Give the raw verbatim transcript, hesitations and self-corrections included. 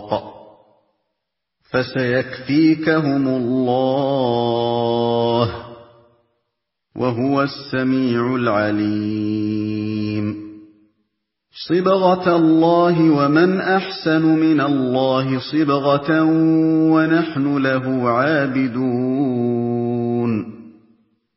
رَّهَقٍ فَسَيَكْفِيكَهُمُ اللَّهُ ۚ وَهُوَ السَّمِيعُ الْعَلِيمُ صِبْغَةَ اللَّهِ ۖ وَمَنْ أَحْسَنُ مِنَ اللَّهِ صِبْغَةً ۖ وَنَحْنُ لَهُ عَابِدُونَ